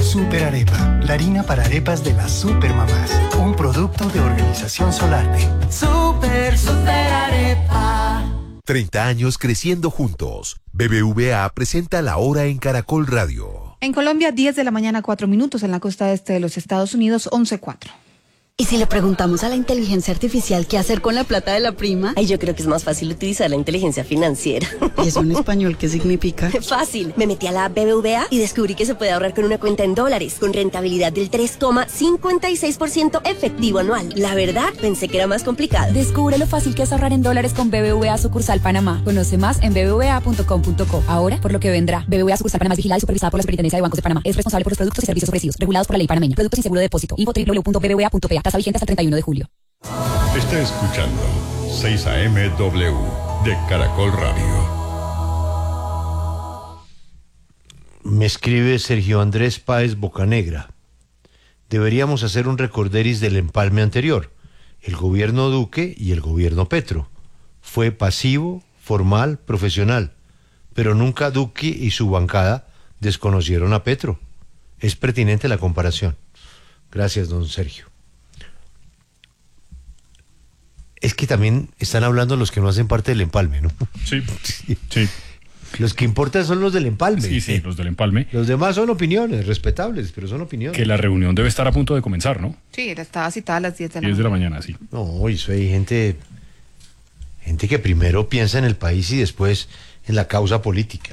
Super Arepa, la harina para arepas de las supermamás. Un producto de Organización Solarte. Super Arepa. 30 años creciendo juntos. BBVA presenta La Hora en Caracol Radio. En Colombia, 10 de la mañana, 4 minutos. En la costa este de los Estados Unidos, 11:04. ¿Y si le preguntamos a la inteligencia artificial qué hacer con la plata de la prima? Ay, yo creo que es más fácil utilizar la inteligencia financiera. ¿Y eso en español qué significa? Fácil. Me metí a la BBVA y descubrí que se puede ahorrar con una cuenta en dólares, con rentabilidad del 3,56% efectivo anual. La verdad, pensé que era más complicado. Descubre lo fácil que es ahorrar en dólares con BBVA Sucursal Panamá. Conoce más en bbva.com.co. Ahora, por lo que vendrá. BBVA Sucursal Panamá es vigilada y supervisada por la Superintendencia de Bancos de Panamá. Es responsable por los productos y servicios ofrecidos, regulados por la ley panameña. Productos sin seguro de depósito. Info www.bbva.pa. Tasa vigente hasta el 31 de julio. Está escuchando 6 AM/W de Caracol Radio. Me escribe Sergio Andrés Páez Bocanegra. Deberíamos hacer un recorderis del empalme anterior. El gobierno Duque y el gobierno Petro. Fue pasivo, formal, profesional. Pero nunca Duque y su bancada desconocieron a Petro. Es pertinente la comparación. Gracias, don Sergio. Es que también están hablando los que no hacen parte del empalme, ¿no? Sí. Los que importan son los del empalme. Sí, los del empalme. Los demás son opiniones, respetables, pero son opiniones. Que la reunión debe estar a punto de comenzar, ¿no? Sí, estaba citada a las 10 de la 10 de la mañana, sí. No, eso hay gente que primero piensa en el país y después en la causa política.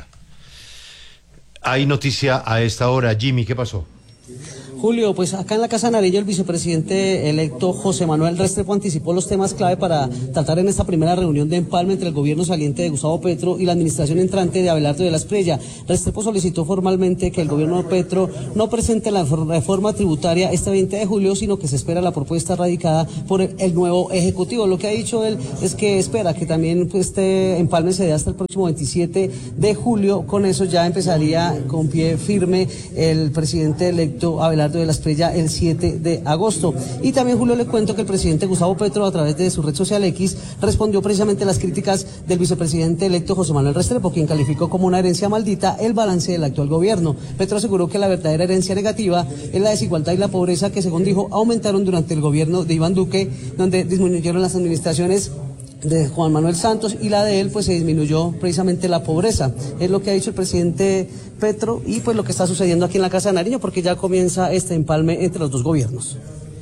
Hay noticia a esta hora. Jimmy, ¿qué pasó? Julio, pues acá en la Casa Nariño el vicepresidente electo José Manuel Restrepo anticipó los temas clave para tratar en esta primera reunión de empalme entre el gobierno saliente de Gustavo Petro y la administración entrante de Abelardo de la Espriella. Restrepo solicitó formalmente que el gobierno de Petro no presente la reforma tributaria este 20 de julio, sino que se espera la propuesta radicada por el nuevo Ejecutivo. Lo que ha dicho él es que espera que también este empalme se dé hasta el próximo 27 de julio. Con eso ya empezaría con pie firme el presidente electo Abelardo de la Espriella el 7 de agosto. Y también, Julio, le cuento que el presidente Gustavo Petro, a través de su red social X, respondió precisamente a las críticas del vicepresidente electo José Manuel Restrepo, quien calificó como una herencia maldita el balance del actual gobierno. Petro aseguró que la verdadera herencia negativa es la desigualdad y la pobreza que, según dijo, aumentaron durante el gobierno de Iván Duque, donde disminuyeron las administraciones de Juan Manuel Santos y la de él pues se disminuyó precisamente la pobreza. Es lo que ha dicho el presidente Petro y pues lo que está sucediendo aquí en la Casa de Nariño, porque ya comienza este empalme entre los dos gobiernos.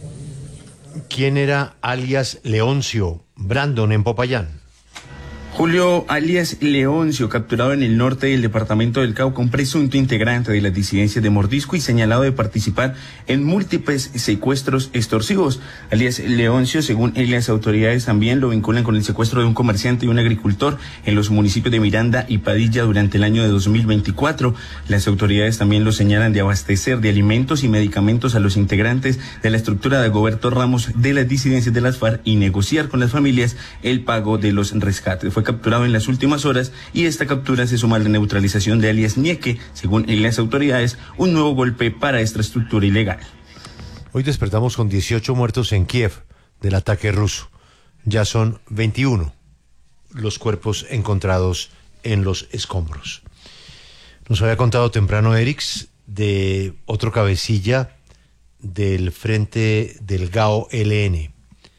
¿Quién era alias Leoncio Brandon en Popayán? Julio alias Leoncio, capturado en el norte del departamento del Cauca, un presunto integrante de las disidencias de Mordisco y señalado de participar en múltiples secuestros extorsivos. Alias Leoncio, según las autoridades, también lo vinculan con el secuestro de un comerciante y un agricultor en los municipios de Miranda y Padilla durante el año de 2024. Las autoridades también lo señalan de abastecer de alimentos y medicamentos a los integrantes de la estructura de Goberto Ramos de las disidencias de las FARC y negociar con las familias el pago de los rescates. Fue capturado en las últimas horas y esta captura se suma a la neutralización de alias Nieque, según las autoridades, un nuevo golpe para esta estructura ilegal. Hoy despertamos con 18 muertos en Kiev del ataque ruso. Ya son 21 los cuerpos encontrados en los escombros. Nos había contado temprano Erix de otro cabecilla del frente del GAO-LN,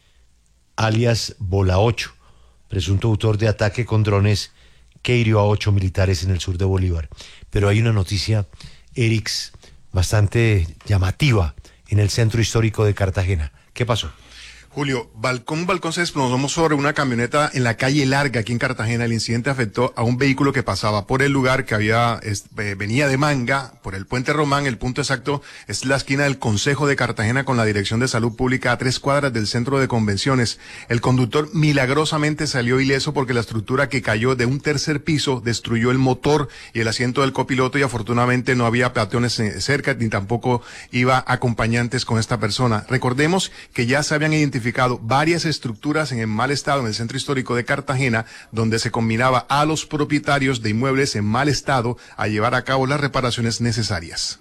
alias Bola 8, presunto autor de ataque con drones que hirió a 8 militares en el sur de Bolívar. Pero hay una noticia, Erix, bastante llamativa en el centro histórico de Cartagena. ¿Qué pasó? Julio, un balcón se desplomó sobre una camioneta en la calle Larga, aquí en Cartagena. El incidente afectó a un vehículo que pasaba por el lugar, que venía de Manga, por el Puente Román. El punto exacto es la esquina del Concejo de Cartagena con la Dirección de Salud Pública a 3 cuadras del Centro de Convenciones. El conductor milagrosamente salió ileso porque la estructura que cayó de un tercer piso destruyó el motor y el asiento del copiloto, y afortunadamente no había peatones cerca ni tampoco iba acompañantes con esta persona. Recordemos que ya se habían identificado varias estructuras en mal estado en el centro histórico de Cartagena, donde se combinaba a los propietarios de inmuebles en mal estado a llevar a cabo las reparaciones necesarias.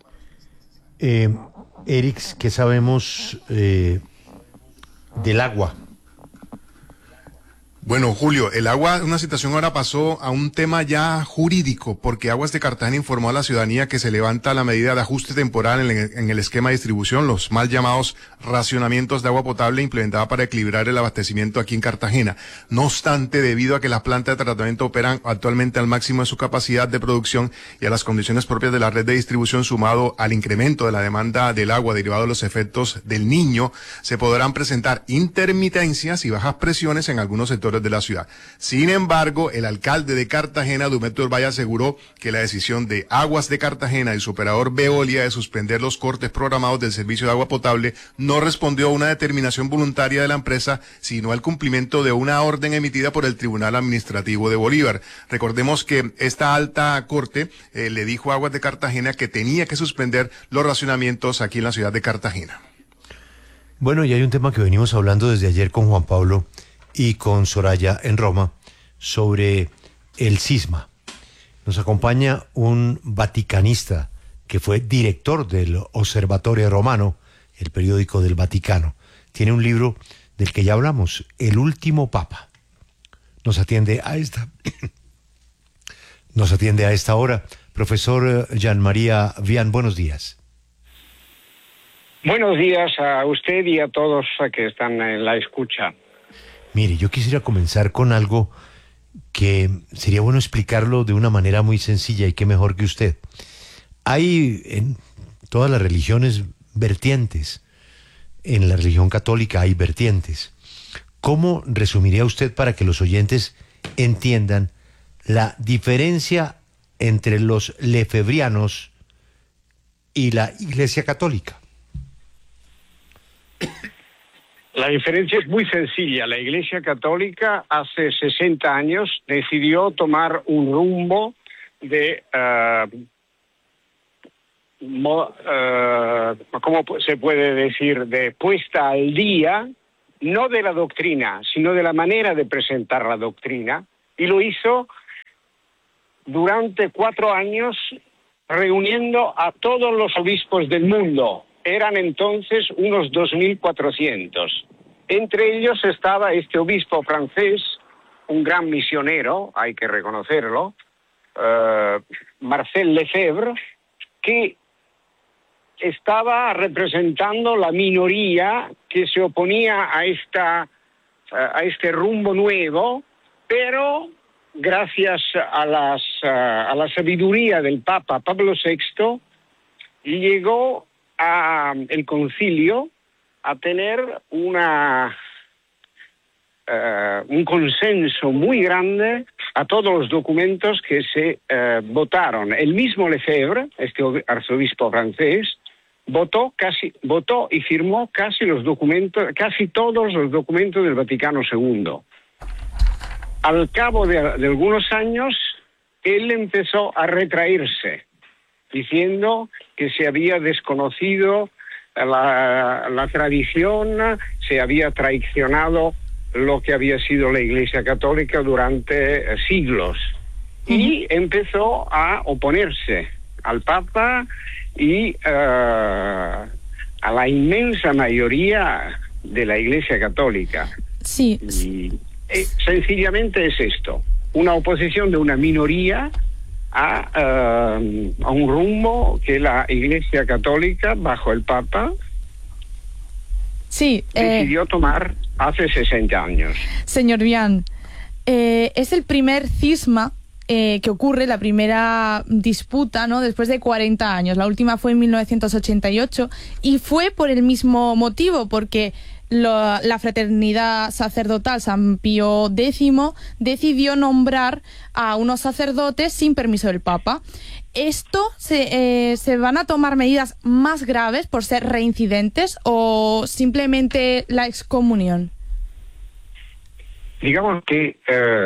Erix, ¿qué sabemos del agua? Bueno, Julio, el agua, una situación ahora pasó a un tema ya jurídico, porque Aguas de Cartagena informó a la ciudadanía que se levanta la medida de ajuste temporal en el esquema de distribución, los mal llamados racionamientos de agua potable implementada para equilibrar el abastecimiento aquí en Cartagena. No obstante, debido a que las plantas de tratamiento operan actualmente al máximo de su capacidad de producción y a las condiciones propias de la red de distribución, sumado al incremento de la demanda del agua derivado de los efectos del Niño, se podrán presentar intermitencias y bajas presiones en algunos sectores de la ciudad. Sin embargo, el alcalde de Cartagena, Dumeto Valle, aseguró que la decisión de Aguas de Cartagena y su operador Veolia de suspender los cortes programados del servicio de agua potable no respondió a una determinación voluntaria de la empresa, sino al cumplimiento de una orden emitida por el Tribunal Administrativo de Bolívar. Recordemos que esta alta corte le dijo a Aguas de Cartagena que tenía que suspender los racionamientos aquí en la ciudad de Cartagena. Bueno, y hay un tema que venimos hablando desde ayer con Juan Pablo y con Soraya en Roma sobre el cisma. Nos acompaña un vaticanista que fue director del Observatorio Romano, el periódico del Vaticano. Tiene un libro del que ya hablamos, El último Papa. Nos atiende a esta hora. Profesor Jean María Vian, buenos días. Buenos días a usted y a todos que están en la escucha. Mire, yo quisiera comenzar con algo que sería bueno explicarlo de una manera muy sencilla, y qué mejor que usted. Hay en todas las religiones vertientes. En la religión católica hay vertientes. ¿Cómo resumiría usted para que los oyentes entiendan la diferencia entre los lefebrianos y la Iglesia Católica? La diferencia es muy sencilla. La Iglesia Católica hace 60 años decidió tomar un rumbo de, ¿cómo se puede decir?, de puesta al día, no de la doctrina, sino de la manera de presentar la doctrina, y lo hizo durante 4 años reuniendo a todos los obispos del mundo. Eran entonces unos 2.400. Entre ellos estaba este obispo francés, un gran misionero, hay que reconocerlo, Marcel Lefebvre, que estaba representando la minoría que se oponía a este rumbo nuevo, pero gracias a la sabiduría del Papa Pablo VI, llegó el concilio a tener un consenso muy grande a todos los documentos que se votaron. El mismo Lefebvre, este arzobispo francés, votó y firmó casi todos los documentos del Vaticano II. Al cabo de algunos años, él empezó a retraerse, diciendo que se había desconocido la tradición, se había traicionado lo que había sido la Iglesia Católica durante siglos. Y empezó a oponerse al Papa y a la inmensa mayoría de la Iglesia Católica. Sí. Y sencillamente es esto, una oposición de una minoría a un rumbo que la Iglesia Católica, bajo el Papa, decidió tomar hace 60 años. Señor Vian, es el primer cisma que ocurre, la primera disputa, ¿no?, después de 40 años. La última fue en 1988 y fue por el mismo motivo, porque la fraternidad sacerdotal San Pío X decidió nombrar a unos sacerdotes sin permiso del Papa. ¿Esto se van a tomar medidas más graves por ser reincidentes o simplemente la excomunión? Digamos que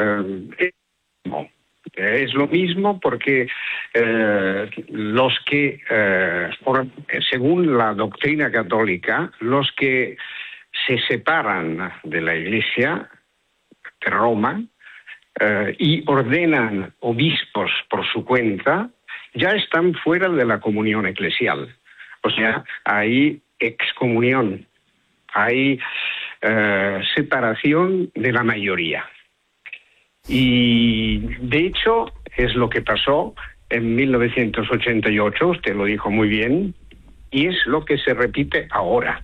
es lo mismo, porque los que, según la doctrina católica, los que se separan de la Iglesia de Roma y ordenan obispos por su cuenta, ya están fuera de la comunión eclesial. O sea, hay excomunión, hay separación de la mayoría. Y de hecho es lo que pasó en 1988, usted lo dijo muy bien, y es lo que se repite ahora.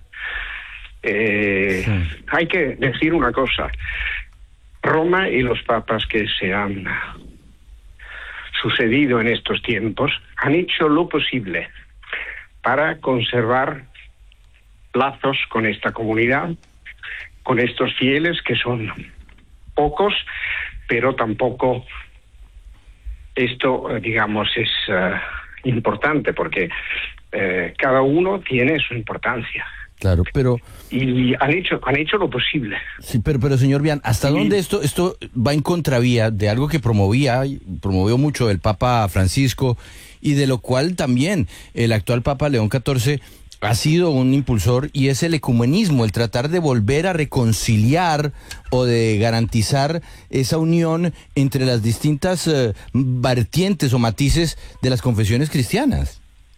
Hay que decir una cosa: Roma y los papas que se han sucedido en estos tiempos han hecho lo posible para conservar lazos con esta comunidad, con estos fieles que son pocos, pero tampoco esto, digamos, es importante porque cada uno tiene su importancia. Claro, pero... Y han hecho lo posible. Sí, pero señor Vian, ¿hasta dónde esto va en contravía de algo que promovió mucho el Papa Francisco y de lo cual también el actual Papa León XIV ha sido un impulsor, y es el ecumenismo, el tratar de volver a reconciliar o de garantizar esa unión entre las distintas vertientes o matices de las confesiones cristianas?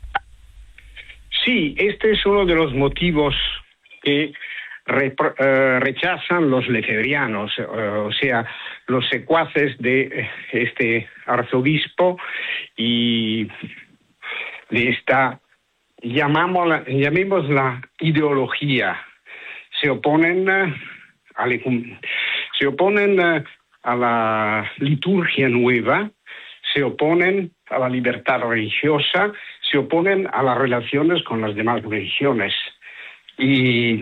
Sí, este es uno de los motivos que rechazan los lefebvrianos, o sea, los secuaces de este arzobispo y de esta, llamémosla ideología. Se oponen a la liturgia nueva, se oponen a la libertad religiosa, se oponen a las relaciones con las demás religiones. Y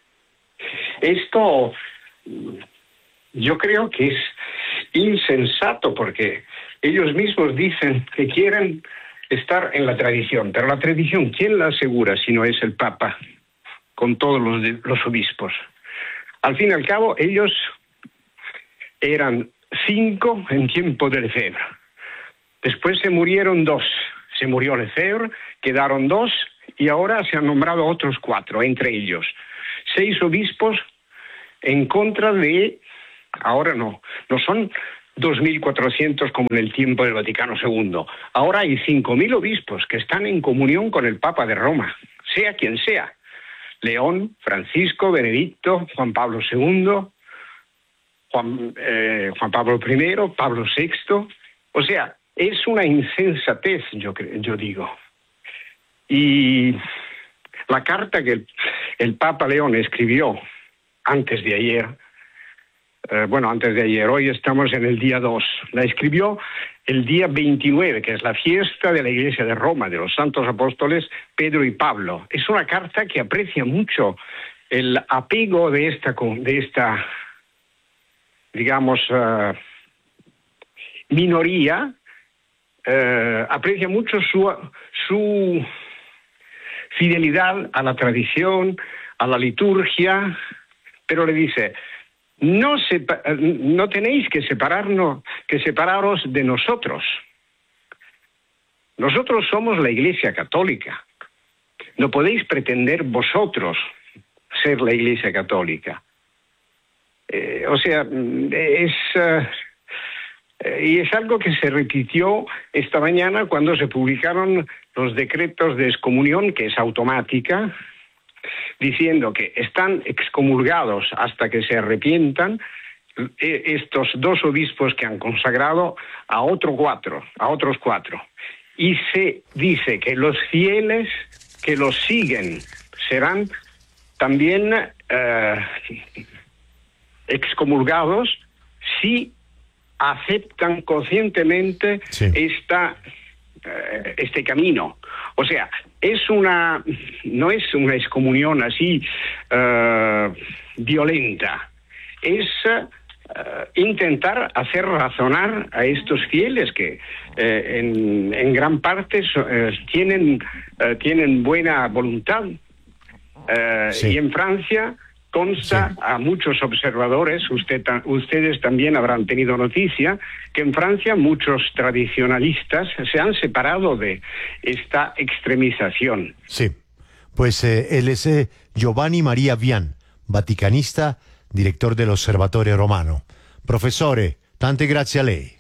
esto yo creo que es insensato, porque ellos mismos dicen que quieren estar en la tradición, pero la tradición, ¿quién la asegura si no es el Papa con todos los obispos? Al fin y al cabo, ellos eran 5 en tiempo de Lefebvre. Después se murieron 2. Se murió Lefebvre, quedaron 2, y ahora se han nombrado otros 4, entre ellos 6 obispos en contra de... Ahora no son 2.400 como en el tiempo del Vaticano II. Ahora hay 5.000 obispos que están en comunión con el Papa de Roma, sea quien sea. León, Francisco, Benedicto, Juan Pablo II, Juan Pablo I, Pablo VI. O sea, es una insensatez, yo digo. Y la carta que el Papa León escribió antes de ayer, hoy estamos en el día 2, la escribió el día 29, que es la fiesta de la Iglesia de Roma, de los santos apóstoles Pedro y Pablo. Es una carta que aprecia mucho el apego de esta digamos, minoría, aprecia mucho su fidelidad a la tradición, a la liturgia, pero le dice: no tenéis que separaros de nosotros. Nosotros somos la Iglesia Católica. No podéis pretender vosotros ser la Iglesia Católica. Y es algo que se repitió esta mañana cuando se publicaron los decretos de excomunión, que es automática, diciendo que están excomulgados hasta que se arrepientan estos 2 obispos que han consagrado a otros 4. Y se dice que los fieles que los siguen serán también excomulgados si aceptan conscientemente este camino. O sea, no es una excomunión así violenta, es intentar hacer razonar a estos fieles que en gran parte tienen buena voluntad. Y en Francia consta a muchos observadores, ustedes también habrán tenido noticia, que en Francia muchos tradicionalistas se han separado de esta extremización. Sí, pues él es Giovanni Maria Vian, vaticanista, director del Osservatore Romano. Professore, tante grazie a lei.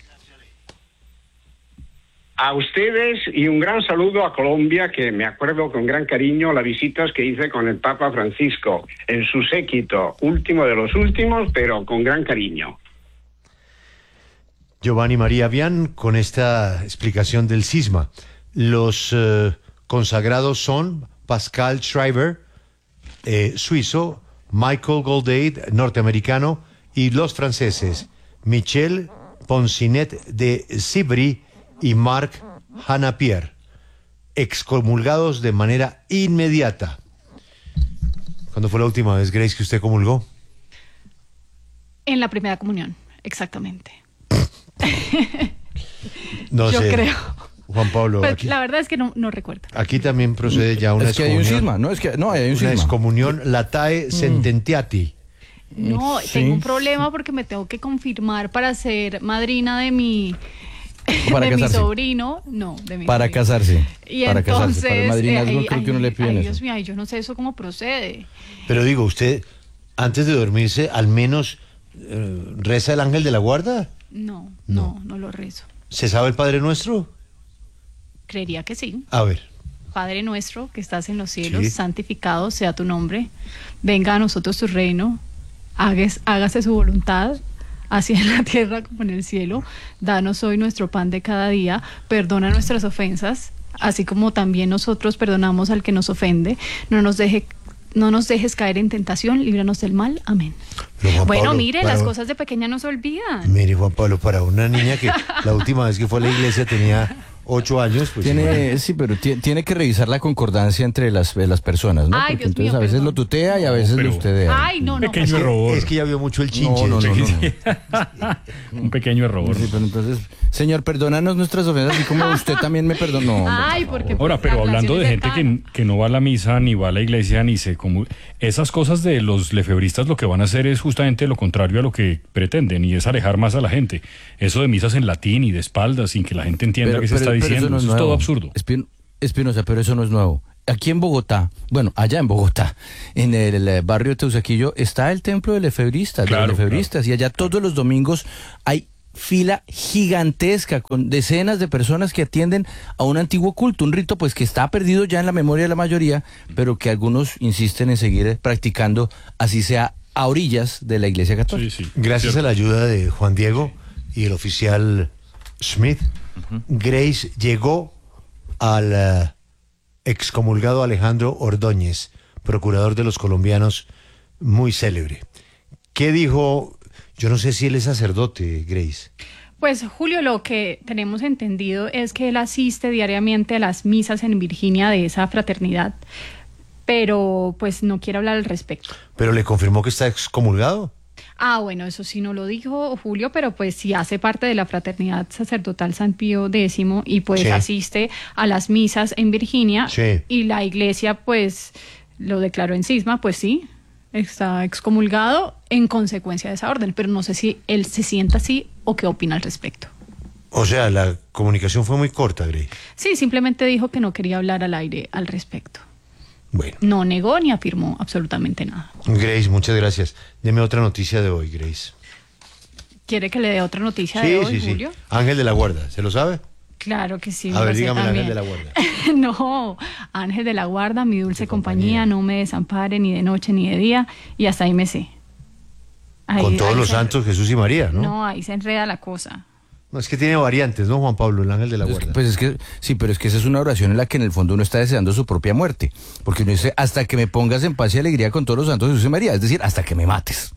A ustedes, y un gran saludo a Colombia, que me acuerdo con gran cariño las visitas que hice con el Papa Francisco en su séquito, último de los últimos, pero con gran cariño. Giovanni María Vian, con esta explicación del cisma. Los consagrados son Pascal Schreiber, suizo, Michael Goldade, norteamericano, y los franceses Michel Ponsinet de Cibry y Marc Hanapierre, excomulgados de manera inmediata. ¿Cuándo fue la última vez, Grace, que usted comulgó? En la primera comunión, exactamente. No Yo sé, creo. Juan Pablo. Pues, Aquí, la verdad es que no recuerdo. aquí también procede ya una Es que hay un excomunión. cisma, ¿no? Es que, no, hay un Una cisma. excomunión latae sententiati. No, Sí. tengo un problema porque me tengo que confirmar para ser madrina de mi Para de mi casarse. sobrino, no, de mi Para sobrino. casarse. Y Para casarse. entonces, Para el madrinazgo creo que uno le piden eso. Dios mío, yo no sé eso cómo procede. Pero digo, usted, antes de dormirse, al menos reza el ángel de la guarda. No lo rezo. ¿Se sabe el Padre Nuestro? Creería que sí. A ver. Padre nuestro que estás en los cielos, Sí. santificado sea tu nombre. Venga a nosotros tu reino. Hágase su voluntad, así en la tierra como en el cielo. Danos hoy nuestro pan de cada día. Perdona nuestras ofensas, así como también nosotros perdonamos al que nos ofende. No nos dejes caer en tentación, líbranos del mal. Amén. Pero, Juan Bueno, Pablo, mire, para- las cosas de pequeña no se olvidan. Mire, Juan Pablo, para una niña que la última vez que fue a la iglesia tenía 8 años, pues... Sí, pero tiene que revisar la concordancia entre las personas, ¿no? Ay, Porque Dios entonces mío, a veces perdón. lo tutea y a veces lo ustea. Ay, no. Pequeño error. Es que ya vio mucho el chinche. No. Un pequeño error. Sí, pero entonces, señor, perdónanos nuestras ofensas, así como usted también me perdonó. Ay, porque Ahora, pues, pero la hablando de relación gente es que no va a la misa, ni va a la iglesia, ni se esas cosas de los lefebristas lo que van a hacer es justamente lo contrario a lo que pretenden, y es alejar más a la gente. Eso de misas en latín y de espaldas sin que la gente entienda qué se está diciendo, eso es todo absurdo. Espinosa, pero eso no es nuevo. Aquí en Bogotá, bueno, allá en Bogotá, en el barrio de Teusaquillo, está el templo de lefebristas, Claro, y allá todos los domingos hay fila gigantesca con decenas de personas que atienden a un antiguo culto, un rito pues que está perdido ya en la memoria de la mayoría, pero que algunos insisten en seguir practicando, así sea a orillas de la Iglesia Católica. Gracias a la ayuda de Juan Diego y el oficial Smith, Grace llegó al excomulgado Alejandro Ordóñez, procurador de los colombianos, muy célebre. ¿Qué dijo? Yo no sé si él es sacerdote, Grace. Pues Julio, lo que tenemos entendido es que él asiste diariamente a las misas en Virginia de esa fraternidad, pero pues no quiere hablar al respecto. ¿Pero le confirmó que está excomulgado? Ah, bueno, eso sí no lo dijo Julio, pero pues sí hace parte de la fraternidad sacerdotal San Pío X y pues Sí. asiste a las misas en Virginia, Sí. y la iglesia pues lo declaró en cisma, pues sí, está excomulgado en consecuencia de esa orden, pero no sé si él se sienta así o qué opina al respecto. O sea, la comunicación fue muy corta, Grace. Sí, simplemente dijo que no quería hablar al aire al respecto. Bueno. No negó ni afirmó absolutamente nada. Grace, muchas gracias. Deme otra noticia de hoy, Grace. ¿Quiere que le dé otra noticia de hoy, Julio? Ángel de la Guarda, ¿se lo sabe? Claro que sí. A me ver, lo sé dígame el también. Ángel de la Guarda. No, Ángel de la Guarda, mi dulce compañía, no me desampare ni de noche ni de día, y hasta ahí me sé. Ahí- Con todos ahí los se- santos, Jesús y María, ¿no? No, ahí se enreda la cosa. No, es que tiene variantes, ¿no, Juan Pablo, el Ángel de la Guarda? Pues es que, sí, pero es que esa es una oración en la que en el fondo uno está deseando su propia muerte. Porque uno dice, hasta que me pongas en paz y alegría con todos los santos Jesús y María. Es decir, hasta que me mates.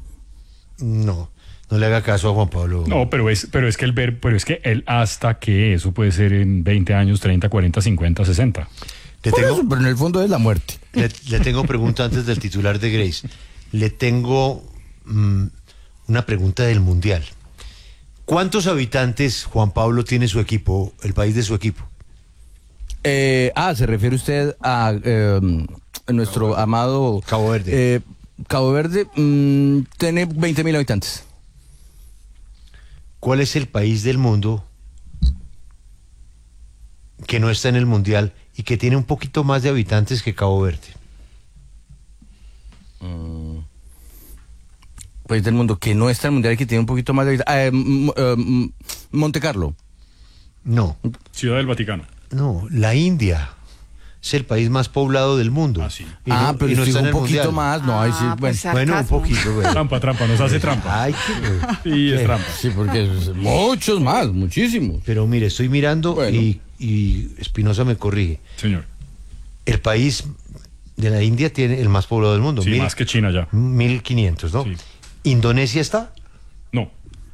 No le haga caso a Juan Pablo. No, pero es que el hasta que eso puede ser en 20 años, 30, 40, 50, 60. Le tengo, pero en el fondo es la muerte. le tengo pregunta antes del titular de Grace. Le tengo una pregunta del Mundial. ¿Cuántos habitantes, Juan Pablo, tiene su equipo, el país de su equipo? Se refiere usted a nuestro amado Cabo Verde. Cabo Verde tiene 20.000 habitantes. ¿Cuál es el país del mundo que no está en el Mundial y que tiene un poquito más de habitantes que Cabo Verde? País del mundo que no está en el Mundial y que tiene un poquito más de habitantes. Monte Carlo. No. Ciudad del Vaticano. No, la India. es el país más poblado del mundo. Pero no estoy está en un el poquito mundial. más, no, ahí sí, bueno, un poquito. Bueno. Trampa, nos hace trampa. Ay, sí, es trampa. Sí, porque muchos más, muchísimos. Pero mire, estoy mirando y Espinosa me corrige. Señor. El país de la India tiene el más poblado del mundo. Sí, más que China ya. 1.500, ¿no? Sí. ¿Indonesia está? No.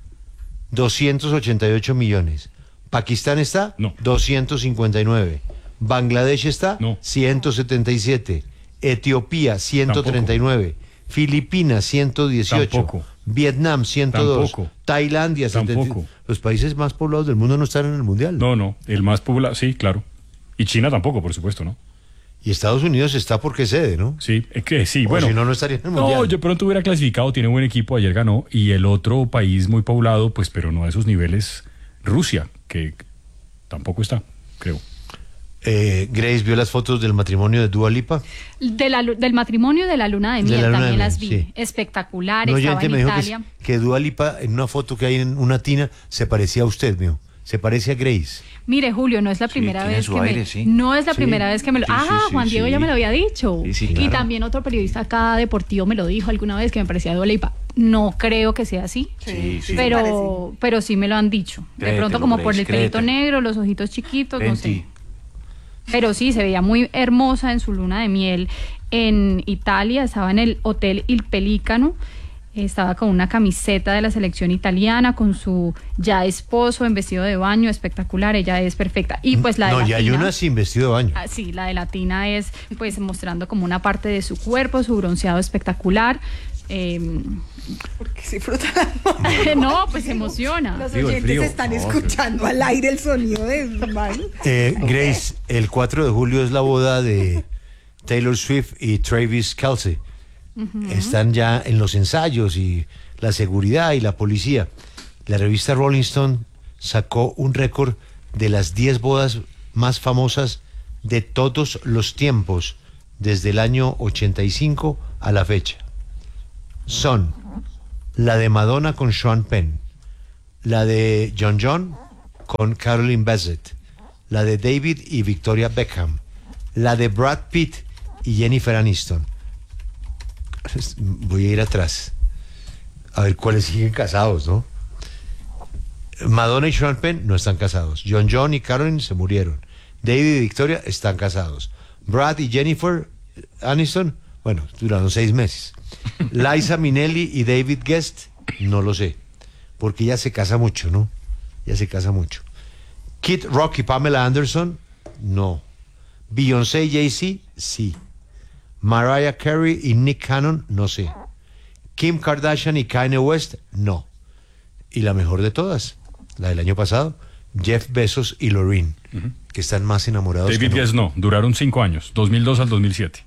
288 millones. ¿Pakistán está? No. 259. ¿Bangladesh está? No. 177. ¿Etiopía? 139. Tampoco. ¿Filipinas? 118. Tampoco. ¿Vietnam? 102. Tampoco. ¿Tailandia? 70. Tampoco. Los países más poblados del mundo no están en el Mundial. No, el más poblado, sí, claro. Y China tampoco, por supuesto, ¿no? Y Estados Unidos está porque cede, ¿no? Sí, es que sí, O bueno. si no, no estaría en el Mundial. No, yo pronto hubiera clasificado, tiene buen equipo, ayer ganó. Y el otro país muy poblado, pues, pero no a esos niveles, Rusia, que tampoco está, creo. Grace vio las fotos del matrimonio de Dua Lipa. Del matrimonio de la luna de miel también las vi. Sí. Espectacular, No, estaba en me dijo Italia. que Dua Lipa, en una foto que hay en una tina, se parecía a usted, mío. Se parece a Grace. Mire, Julio, no es la primera tiene vez su que aire, me... sí. No es la Sí. primera vez que me lo... Sí, Juan Diego ya me lo había dicho. Sí, Y claro. también otro periodista acá deportivo me lo dijo alguna vez que me parecía Dua Lipa. No creo que sea así. Pero sí me lo han dicho. De Créetelo, pronto como por Grace, el pelito créetelo. negro, los ojitos chiquitos, no sé. Venti. Pero sí, se veía muy hermosa en su luna de miel en Italia. Estaba en el Hotel Il Pelícano. Estaba con una camiseta de la selección italiana, con su ya esposo en vestido de baño, espectacular. Ella es perfecta. Y pues la de No, ya hay Latina- una sin vestido de baño. Sí, la de Latina es pues mostrando como una parte de su cuerpo, su bronceado espectacular. Porque se frota No, pues se emociona. Los Frío, el oyentes frío. están No, escuchando al aire el sonido de sus manos. Grace, el 4 de julio es la boda de Taylor Swift y Travis Kelce. Están ya en los ensayos y la seguridad y la policía. La revista Rolling Stone sacó un récord de las 10 bodas más famosas de todos los tiempos, desde el año 85 a la fecha. Son la de Madonna con Sean Penn, la de John con Caroline Bassett, la de David y Victoria Beckham, la de Brad Pitt y Jennifer Aniston. Voy a ir atrás a ver cuáles siguen casados, ¿no? Madonna y Sean Penn no están casados. John y Caroline se murieron. David y Victoria están casados. Brad y Jennifer Aniston, bueno, duraron 6 meses. Liza Minnelli y David Guest, no lo sé, porque ella se casa mucho, ¿no? Ella se casa mucho. Kid Rock y Pamela Anderson, no. Beyoncé y Jay-Z, sí. Mariah Carey y Nick Cannon, no sé. Kim Kardashian y Kanye West, no. Y la mejor de todas, la del año pasado, Jeff Bezos y Lorraine, que están más enamorados David que Guest no, duraron 5 años, 2002 al 2007.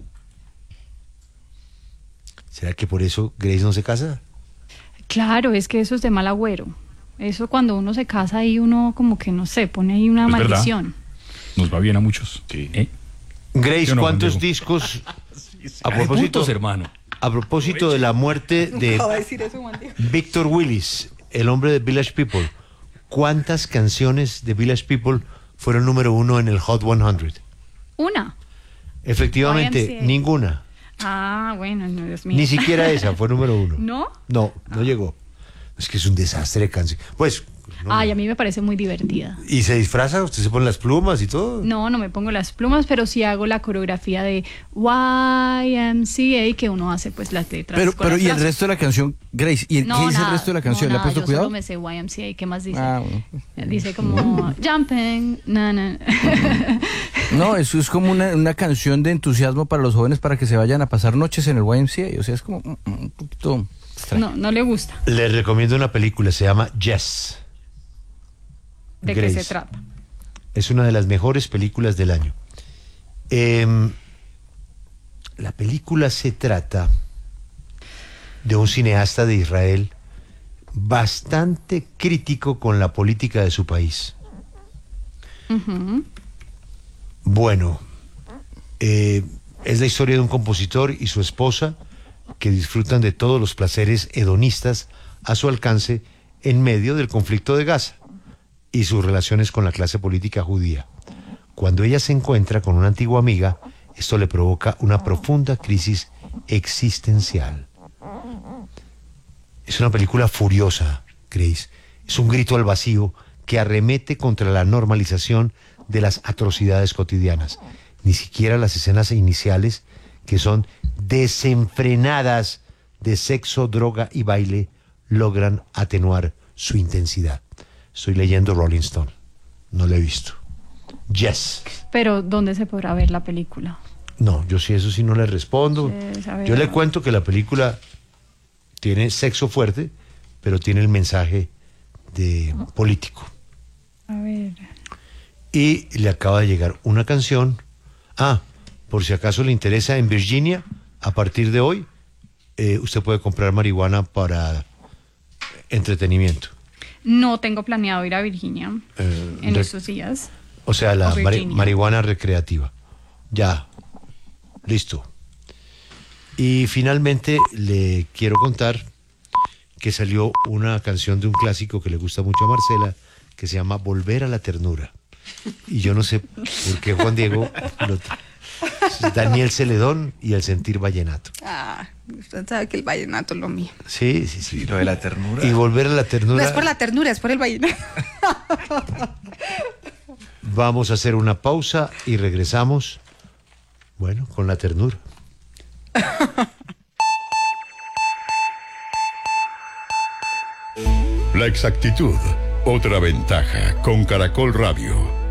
¿Será que por eso Grace no se casa? Claro, es que eso es de mal agüero. Eso cuando uno se casa ahí uno como que no sé, pone ahí una Es verdad. maldición. Nos va bien a muchos. Grace, ¿Sí o no, ¿cuántos Juan Diego? discos a Hay propósito, puntos, hermano. a propósito de la muerte de Acaba de decir eso, Juan Diego. Victor Willis, el hombre de Village People, ¿cuántas canciones de Village People fueron número 1 en el Hot 100? Una. Efectivamente, YMCA. ninguna. Ah, bueno, no, Dios mío. Ni siquiera esa fue número 1. ¿No? No llegó. Es que es un desastre de canción. Pues, Ay, a mí me parece muy divertida. ¿y se disfraza? ¿Usted se pone las plumas y todo? No me pongo las plumas, pero sí hago la coreografía de YMCA que uno hace pues las letras. con Pero las ¿y el frases. resto de la canción, Grace? ¿Y No, qué dice nada, el resto de la canción? no, ¿Le ha nada, puesto yo cuidado? solo me sé YMCA, ¿qué más dice? Ah, bueno. Dice como jumping, No, eso es como una canción de entusiasmo para los jóvenes para que se vayan a pasar noches en el YMCA. O sea, es como un poquito extraño. No le gusta. Les recomiendo una película, se llama Yes. ¿De qué Grace. se trata? Es una de las mejores películas del año. La película se trata de un cineasta de Israel bastante crítico con la política de su país. Bueno, es la historia de un compositor y su esposa que disfrutan de todos los placeres hedonistas a su alcance en medio del conflicto de Gaza y sus relaciones con la clase política judía. Cuando ella se encuentra con una antigua amiga, esto le provoca una profunda crisis existencial. Es una película furiosa, Grace. Es un grito al vacío que arremete contra la normalización de las atrocidades cotidianas. Ni siquiera las escenas iniciales, que son desenfrenadas de sexo, droga y baile, logran atenuar su intensidad. Estoy leyendo Rolling Stone. No la he visto. Yes. Pero, ¿dónde se podrá ver la película? No, yo sí, eso sí no le respondo. Yo le cuento que la película tiene sexo fuerte, pero tiene el mensaje de político. A ver. Y le acaba de llegar una canción. Por si acaso le interesa, en Virginia, a partir de hoy, usted puede comprar marihuana para entretenimiento. No tengo planeado ir a Virginia en estos días. O sea, la marihuana recreativa. Ya, listo. Y finalmente le quiero contar que salió una canción de un clásico que le gusta mucho a Marcela, que se llama Volver a la Ternura. Y yo no sé por qué Juan Diego, Daniel Celedón y el sentir vallenato. Usted sabe que el vallenato es lo mío. Sí. Lo de la ternura. Y Volver a la Ternura. No es por la ternura, es por el vallenato. Vamos a hacer una pausa y regresamos, bueno, con la ternura. La exactitud, otra ventaja con Caracol Radio.